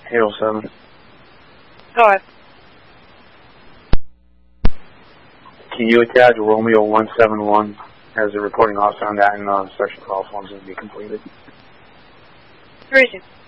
807. Go ahead. Can you attach Romeo 171 as a reporting officer on that, and special call forms will be completed? Reason.